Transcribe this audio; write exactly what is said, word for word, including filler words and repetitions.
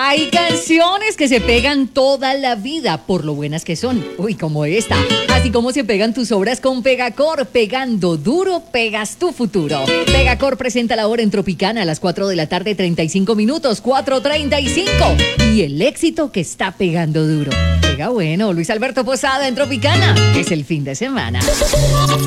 Hay canciones que se pegan toda la vida por lo buenas que son. Uy, como esta. Así como se pegan tus obras con Pegacor. Pegando duro, pegas tu futuro. Pegacor presenta la hora en Tropicana a las cuatro de la tarde, treinta y cinco minutos, cuatro treinta y cinco. Y el éxito que está pegando duro. Pega bueno, Luis Alberto Posada en Tropicana. Es el fin de semana.